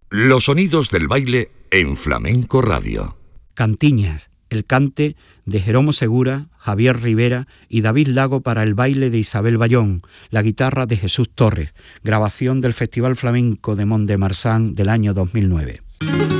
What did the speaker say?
Los sonidos del baile en Flamenco Radio. Cantiñas, el cante de Jeromo Segura, Javier Rivera y David Lago para el baile de Isabel Bayón, la guitarra de Jesús Torres, grabación del Festival Flamenco de Mont-de-Marsan del año 2009.